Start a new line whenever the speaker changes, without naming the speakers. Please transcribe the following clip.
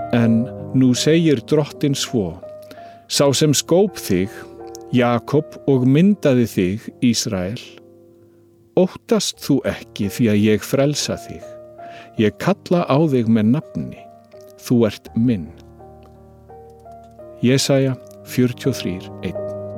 En nú segir Drottinn svo: Sá sem skóp þig, Jakob, og myndaði þig, Ísrael, óttast þú ekki því að ég frelsa þig. Ég kalla á þig með nafni, þú ert minn. Jesaja 43:1.